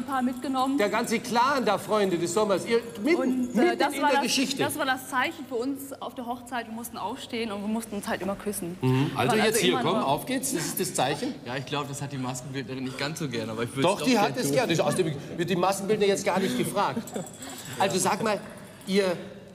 Ehepaar mitgenommen. Der ganze Clan da, Freunde des Sommers, ihr mitten in der Geschichte. Das war das Zeichen für uns auf der Hochzeit. Wir mussten aufstehen und wir mussten uns halt immer küssen. Also jetzt hier, komm, auf geht's. Das ist das Zeichen. Ja, ich glaube, das hat die Maskenbildnerin nicht ganz so gern. Aber ich Doch, die hat es gerne. Aus dem wird die Maskenbildner jetzt gar nicht gefragt. Also sag mal, ihr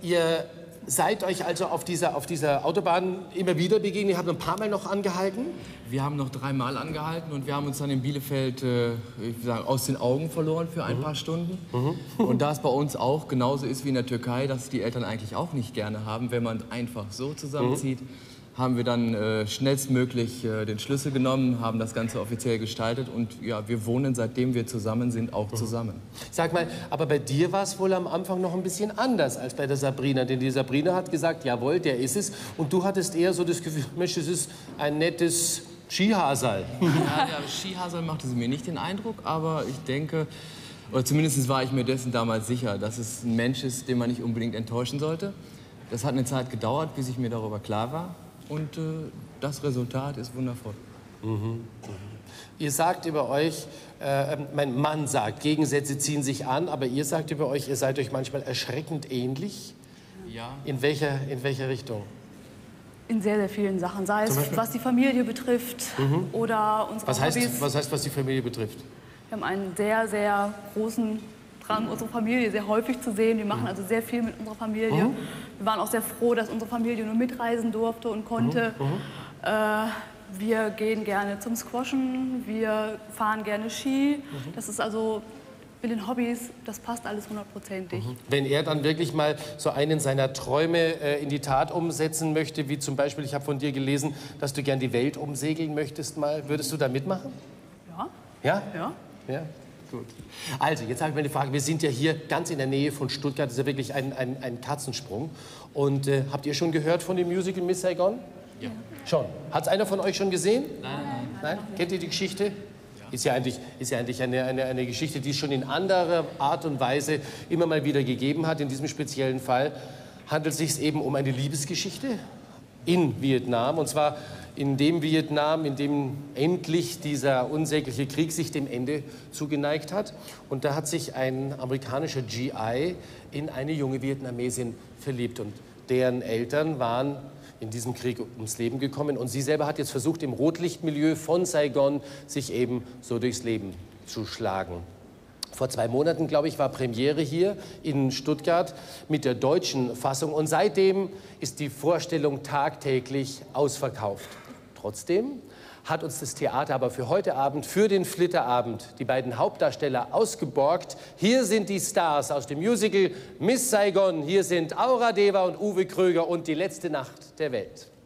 seid euch also auf dieser Autobahn immer wieder begegnet. Ihr habt ein paar Mal noch angehalten. Wir haben noch 3 Mal angehalten und wir haben uns dann in Bielefeld ich will sagen, aus den Augen verloren für ein paar Stunden. Und da es bei uns auch genauso ist wie in der Türkei, dass die Eltern eigentlich auch nicht gerne haben, wenn man einfach so zusammenzieht, haben wir dann schnellstmöglich den Schlüssel genommen, haben das Ganze offiziell gestaltet und ja, wir wohnen, seitdem wir zusammen sind, auch zusammen. Sag mal, aber bei dir war es wohl am Anfang noch ein bisschen anders als bei der Sabrina, denn die Sabrina hat gesagt, jawohl, der ist es, und du hattest eher so das Gefühl, Mensch, das ist ein nettes Skihasal. Ja, der Skihasal machte sie mir nicht den Eindruck, aber ich denke, oder zumindest war ich mir dessen damals sicher, dass es ein Mensch ist, den man nicht unbedingt enttäuschen sollte. Das hat eine Zeit gedauert, bis ich mir darüber klar war. Und das Resultat ist wundervoll. Ihr sagt über euch, mein Mann sagt, Gegensätze ziehen sich an, aber ihr sagt über euch, ihr seid euch manchmal erschreckend ähnlich. Ja. In welcher Richtung? In sehr, sehr vielen Sachen. Sei es, was die Familie betrifft oder unsere Hobbys. Was heißt, was die Familie betrifft? Wir haben einen sehr, sehr großen Drang, unsere Familie sehr häufig zu sehen. Wir machen also sehr viel mit unserer Familie. Wir waren auch sehr froh, dass unsere Familie nur mitreisen durfte und konnte. Wir gehen gerne zum Squashen, wir fahren gerne Ski. Das ist also mit den Hobbys, das passt alles 100%ig. Wenn er dann wirklich mal so einen seiner Träume in die Tat umsetzen möchte, wie zum Beispiel, ich habe von dir gelesen, dass du gern die Welt umsegeln möchtest mal, würdest du da mitmachen? Ja. Ja? Ja. Ja. Gut. Also, jetzt habe ich mal eine Frage. Wir sind ja hier ganz in der Nähe von Stuttgart. Das ist ja wirklich ein Katzensprung. Und habt ihr schon gehört von dem Musical Miss Saigon? Ja. Schon. Hat es einer von euch schon gesehen? Nein. Kennt ihr die Geschichte? Ja. Ist ja eigentlich eine Geschichte, die es schon in anderer Art und Weise immer mal wieder gegeben hat. In diesem speziellen Fall handelt es sich eben um eine Liebesgeschichte in Vietnam. Und zwar in dem Vietnam, in dem endlich dieser unsägliche Krieg sich dem Ende zugeneigt hat. Und da hat sich ein amerikanischer GI in eine junge Vietnamesin verliebt. Und deren Eltern waren in diesem Krieg ums Leben gekommen. Und sie selber hat jetzt versucht, im Rotlichtmilieu von Saigon sich eben so durchs Leben zu schlagen. Vor 2 Monaten, glaube ich, war Premiere hier in Stuttgart mit der deutschen Fassung. Und seitdem ist die Vorstellung tagtäglich ausverkauft. Trotzdem hat uns das Theater aber für heute Abend, für den Flitterabend, die beiden Hauptdarsteller ausgeborgt. Hier sind die Stars aus dem Musical Miss Saigon. Hier sind Aura Deva und Uwe Kröger und Die letzte Nacht der Welt.